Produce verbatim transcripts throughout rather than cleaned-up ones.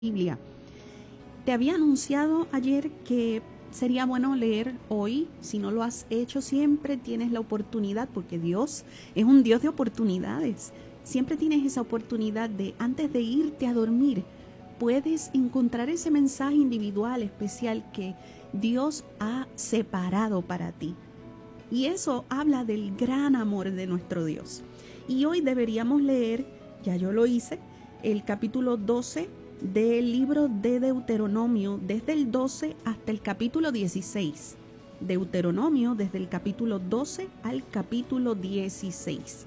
Biblia. Te había anunciado ayer que sería bueno leer hoy. Si no lo has hecho, siempre tienes la oportunidad, porque Dios es un Dios de oportunidades. Siempre tienes esa oportunidad de, antes de irte a dormir, puedes encontrar ese mensaje individual, especial, que Dios ha separado para ti. Y eso habla del gran amor de nuestro Dios. Y hoy deberíamos leer, ya yo lo hice, el capítulo doce del libro de Deuteronomio, desde el doce hasta el capítulo dieciséis. Deuteronomio desde el capítulo doce al capítulo dieciséis.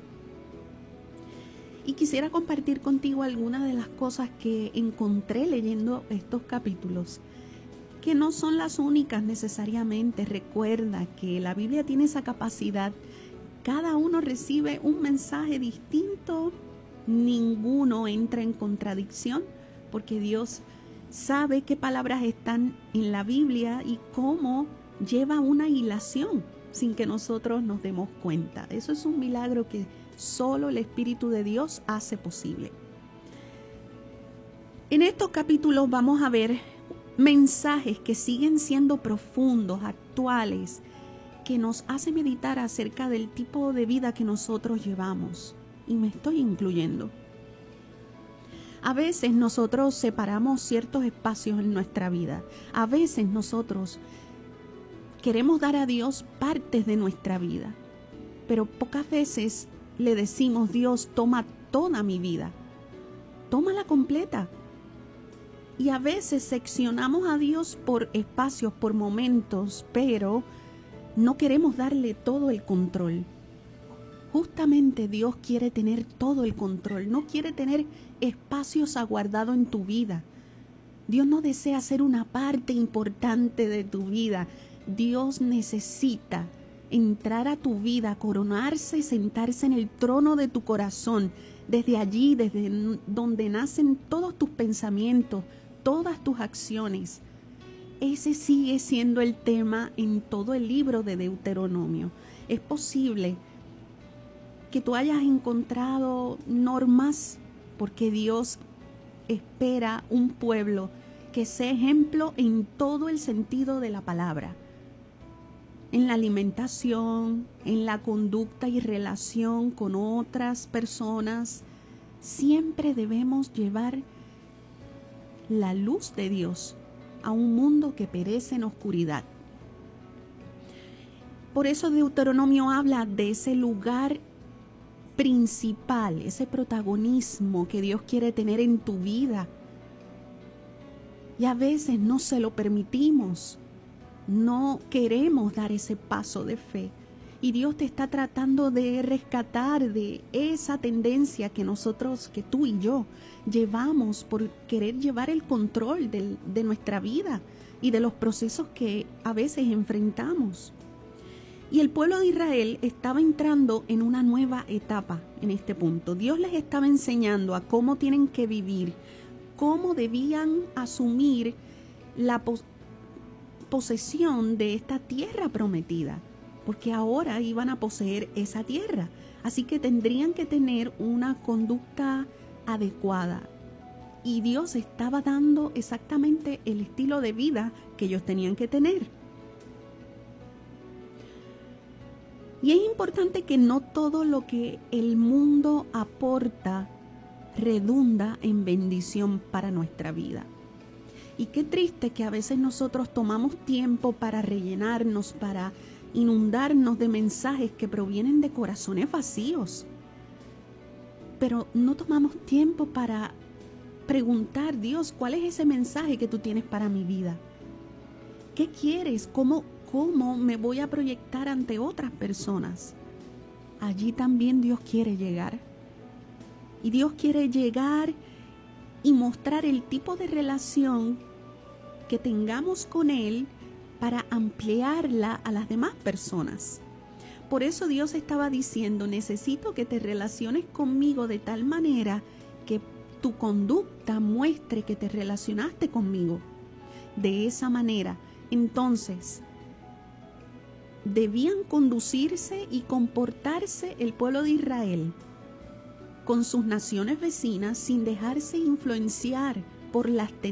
Y quisiera compartir contigo algunas de las cosas que encontré leyendo estos capítulos, que no son las únicas necesariamente. Recuerda que la Biblia tiene esa capacidad. Cada uno recibe un mensaje distinto, ninguno entra en contradicción, porque Dios sabe qué palabras están en la Biblia y cómo lleva una hilación sin que nosotros nos demos cuenta. Eso es un milagro que solo el Espíritu de Dios hace posible. En estos capítulos vamos a ver mensajes que siguen siendo profundos, actuales, que nos hacen meditar acerca del tipo de vida que nosotros llevamos. Y me estoy incluyendo. A veces nosotros separamos ciertos espacios en nuestra vida. A veces nosotros queremos dar a Dios partes de nuestra vida. Pero pocas veces le decimos: Dios, toma toda mi vida. Tómala completa. Y a veces seccionamos a Dios por espacios, por momentos, pero no queremos darle todo el control. Justamente Dios quiere tener todo el control, no quiere tener espacios aguardados en tu vida. Dios no desea ser una parte importante de tu vida. Dios necesita entrar a tu vida, coronarse y sentarse en el trono de tu corazón. Desde allí, desde donde nacen todos tus pensamientos, todas tus acciones. Ese sigue siendo el tema en todo el libro de Deuteronomio. Es posible que tú hayas encontrado normas, porque Dios espera un pueblo que sea ejemplo en todo el sentido de la palabra. En la alimentación, en la conducta y relación con otras personas, siempre debemos llevar la luz de Dios a un mundo que perece en oscuridad. Por eso Deuteronomio habla de ese lugar principal, ese protagonismo que Dios quiere tener en tu vida. Y a veces no se lo permitimos, no queremos dar ese paso de fe. Y Dios te está tratando de rescatar de esa tendencia que nosotros, que tú y yo, llevamos por querer llevar el control de, de nuestra vida y de los procesos que a veces enfrentamos. Y el pueblo de Israel estaba entrando en una nueva etapa en este punto. Dios les estaba enseñando a cómo tienen que vivir, cómo debían asumir la pos- posesión de esta tierra prometida, porque ahora iban a poseer esa tierra. Así que tendrían que tener una conducta adecuada. Y Dios estaba dando exactamente el estilo de vida que ellos tenían que tener. Y es importante que no todo lo que el mundo aporta redunda en bendición para nuestra vida. Y qué triste que a veces nosotros tomamos tiempo para rellenarnos, para inundarnos de mensajes que provienen de corazones vacíos. Pero no tomamos tiempo para preguntar: Dios, ¿cuál es ese mensaje que tú tienes para mi vida? ¿Qué quieres? ¿Cómo ¿Cómo me voy a proyectar ante otras personas? Allí también Dios quiere llegar. Y Dios quiere llegar y mostrar el tipo de relación que tengamos con Él para ampliarla a las demás personas. Por eso Dios estaba diciendo: necesito que te relaciones conmigo de tal manera que tu conducta muestre que te relacionaste conmigo. De esa manera, entonces, debían conducirse y comportarse el pueblo de Israel con sus naciones vecinas sin dejarse influenciar por las